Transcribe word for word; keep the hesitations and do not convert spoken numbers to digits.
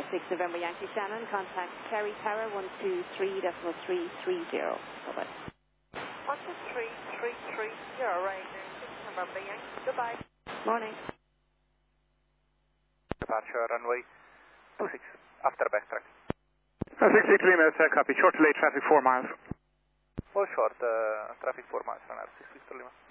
six November Yankee Shannon, contact Kerry Tower one two three point three three zero. Bye-bye. one two three three three zero, Ranger six November Yankee, goodbye. Morning. Departure runway two six, after backtrack. Uh, sixty-three minutes, uh, copy. Short delay traffic four miles. All short, uh, traffic four miles, runner six Victor Lima.